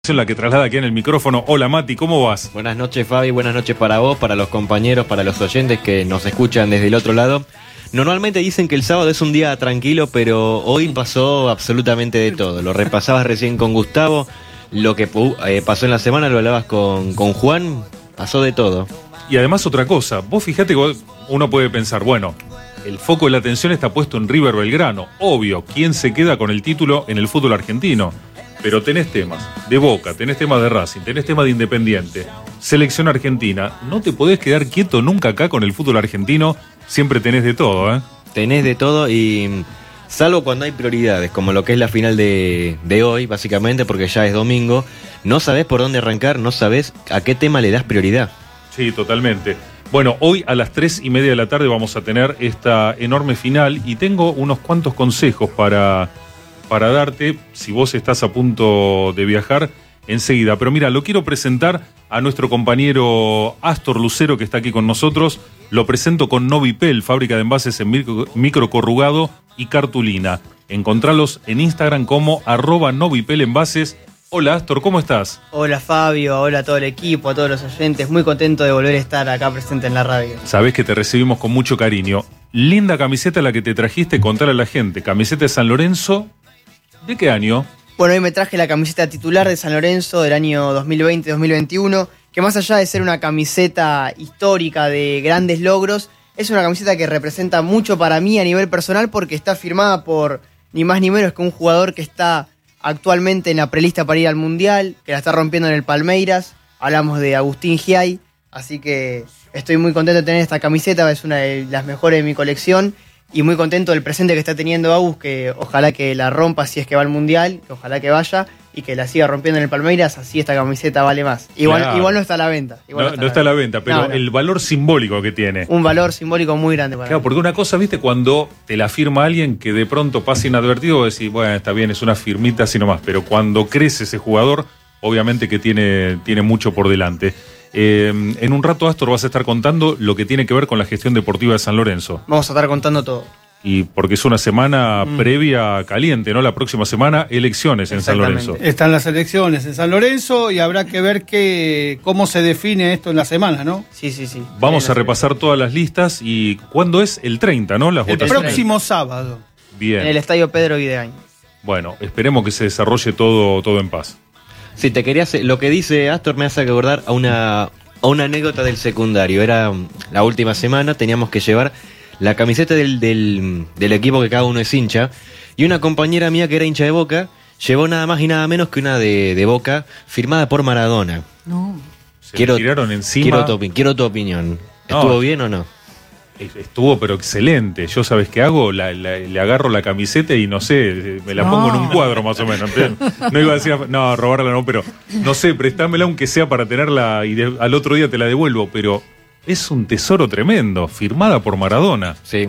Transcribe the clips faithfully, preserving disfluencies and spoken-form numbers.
La que traslada aquí en el micrófono. Hola Mati, ¿cómo vas? Buenas noches Fabi, buenas noches para vos, para los compañeros, para los oyentes que nos escuchan desde el otro lado. Normalmente dicen que el sábado es un día tranquilo, pero hoy pasó absolutamente de todo. Lo repasabas recién con Gustavo, lo que eh, pasó en la semana lo hablabas con, con Juan, pasó de todo. Y además otra cosa, vos fijate que uno puede pensar, bueno, el foco de la atención está puesto en River Belgrano. Obvio, ¿quién se queda con el título en el fútbol argentino? Pero tenés temas de Boca, tenés temas de Racing, tenés temas de Independiente, selección argentina. No te podés quedar quieto nunca acá con el fútbol argentino, siempre tenés de todo, ¿eh? Tenés de todo y salvo cuando hay prioridades, como lo que es la final de, de hoy, básicamente, porque ya es domingo, no sabés por dónde arrancar, no sabés a qué tema le das prioridad. Sí, totalmente. Bueno, hoy a las tres y media de la tarde vamos a tener esta enorme final y tengo unos cuantos consejos para... para darte, si vos estás a punto de viajar, enseguida. Pero mira, lo quiero presentar a nuestro compañero Astor Lucero, que está aquí con nosotros. Lo presento con Novipel, fábrica de envases en micro, microcorrugado y cartulina. Encontralos en Instagram como arroba Novipel Envases. Hola Astor, ¿cómo estás? Hola Fabio, hola a todo el equipo, a todos los oyentes. Muy contento de volver a estar acá presente en la radio. Sabés que te recibimos con mucho cariño. Linda camiseta la que te trajiste, contale a la gente. Camiseta de San Lorenzo. ¿De qué año? Bueno, hoy me traje la camiseta titular de San Lorenzo del año dos mil veinte dos mil veintiuno, que más allá de ser una camiseta histórica de grandes logros, es una camiseta que representa mucho para mí a nivel personal porque está firmada por ni más ni menos que un jugador que está actualmente en la prelista para ir al Mundial, que la está rompiendo en el Palmeiras. Hablamos de Agustín Giai, así que estoy muy contento de tener esta camiseta, es una de las mejores de mi colección. Y muy contento del presente que está teniendo Agus, que ojalá que la rompa si es que va al Mundial, que ojalá que vaya y que la siga rompiendo en el Palmeiras, así esta camiseta vale más. Igual, claro. igual no está a la venta. Igual no, no está a la venta, pero no, no. El valor simbólico que tiene. Un valor simbólico muy grande para Claro, mí. Porque una cosa, viste, cuando te la firma alguien que de pronto pasa inadvertido, vos decís, bueno, está bien, es una firmita así nomás, pero cuando crece ese jugador, obviamente que tiene, tiene mucho por delante. Eh, en un rato, Astor, vas a estar contando lo que tiene que ver con la gestión deportiva de San Lorenzo. Vamos a estar contando todo. Y porque es una semana mm. previa caliente, ¿no? La próxima semana, elecciones en San Lorenzo. Están las elecciones en San Lorenzo y habrá que ver qué, cómo se define esto en la semana, ¿no? Sí, sí, sí. Vamos a repasar todas las listas y ¿cuándo es? El treinta, ¿no? Las el votaciones. próximo sábado. Bien. En el Estadio Pedro Videgain. Bueno, esperemos que se desarrolle todo, todo en paz. Sí, te quería hacer, lo que dice Astor me hace acordar a una, a una anécdota del secundario. Era la última semana, teníamos que llevar la camiseta del, del, del equipo que cada uno es hincha, y una compañera mía que era hincha de Boca, llevó nada más y nada menos que una de, de Boca, firmada por Maradona. No. Se quiero, tiraron encima. Quiero tu, quiero tu opinión. ¿Estuvo no, bien o no? Estuvo, pero excelente. Yo, ¿sabes qué hago? La, la, le agarro la camiseta y no sé, me la no. pongo en un cuadro más o menos. No iba a decir, no, robarla no, pero no sé, préstamela aunque sea para tenerla y de, al otro día te la devuelvo, pero... Es un tesoro tremendo, firmada por Maradona. Sí.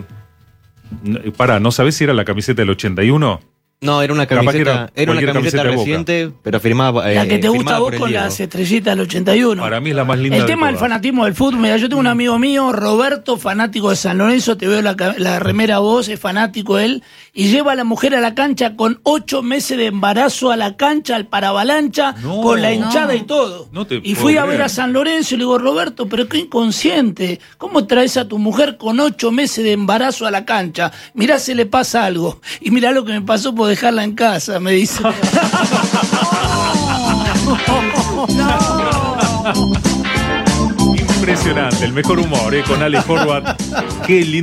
Pará, ¿no sabés si era la camiseta del ochenta y uno? No, era una camiseta, era, era una camiseta, camiseta reciente, pero firmada eh, La que te eh, gusta a vos con las estrellitas del ochenta y uno. Para mí es la más linda. El de tema todas. del fanatismo del fútbol. Mira, yo tengo un amigo mío, Roberto, fanático de San Lorenzo, te veo la, la remera vos, es fanático él, y lleva a la mujer a la cancha con ocho meses de embarazo a la cancha, al paravalancha, no, con la hinchada no. y todo. No te y fui creer. a ver a San Lorenzo y le digo, Roberto, pero qué inconsciente, ¿cómo traes a tu mujer con ocho meses de embarazo a la cancha? Mirá si le pasa algo. Y mirá lo que me pasó por dejarla en casa. Me dice. Impresionante, el mejor humor, ¿eh? Con Ale Horvath. Qué lindo.